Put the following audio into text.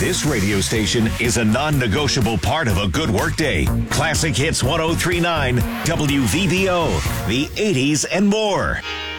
This radio station is a non-negotiable part of a good workday. Classic Hits 103.9, WVBO, the 80s and more.